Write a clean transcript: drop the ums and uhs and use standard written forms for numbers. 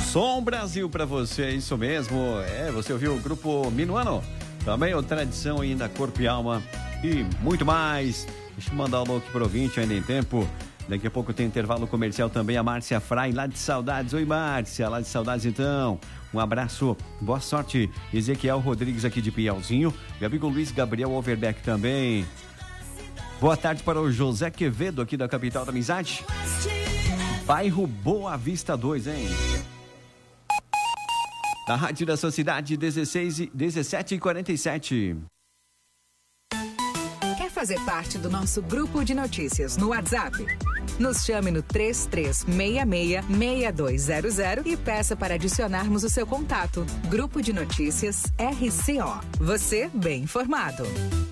Som Brasil pra você, é isso mesmo. Você ouviu o grupo Minuano? Também o Tradição ainda Corpo e Alma e muito mais. Deixa eu mandar o look pro ouvinte ainda em tempo. Daqui a pouco tem intervalo comercial também, a Márcia Frai, lá de Saudades. Oi, Márcia, lá de Saudades então. Um abraço, boa sorte. Ezequiel Rodrigues aqui de Piauzinho. Meu amigo Luiz Gabriel Overbeck também. Boa tarde para o José Quevedo aqui da capital da amizade. Bairro Boa Vista 2, hein? Da Rádio da sua cidade, 17h47. Quer fazer parte do nosso grupo de notícias no WhatsApp? Nos chame no 3366-6200 e peça para adicionarmos o seu contato. Grupo de Notícias RCO. Você bem informado.